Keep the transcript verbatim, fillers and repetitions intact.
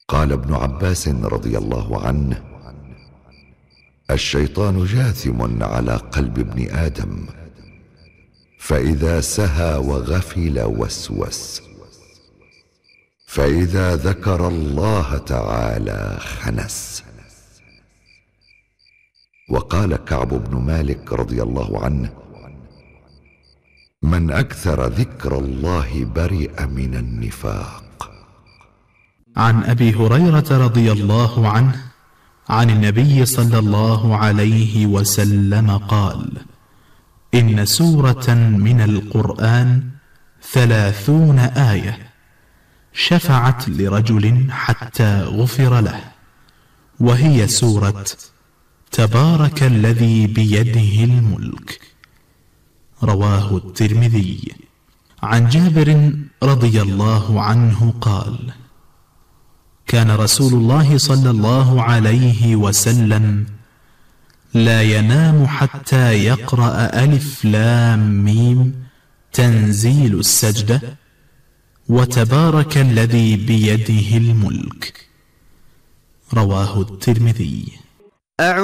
قال ابن عباس رضي الله عنه: الشيطان جاثم على قلب ابن آدم، فإذا سهى وغفل وسوس، فإذا ذكر الله تعالى خنس. وقال كعب بن مالك رضي الله عنه: من أكثر ذكر الله برئ من النفاق. عن أبي هريرة رضي الله عنه عن النبي صلى الله عليه وسلم قال: إن سورة من القرآن ثلاثون آية شفعت لرجل حتى غفر له، وهي سورة تبارك الذي بيده الملك. رواه الترمذي. عن جابر رضي الله عنه قال: كان رسول الله صلى الله عليه وسلم لا ينام حتى يقرأ ألف لام ميم تنزيل السجدة وتبارك الذي بيده الملك. رواه الترمذي.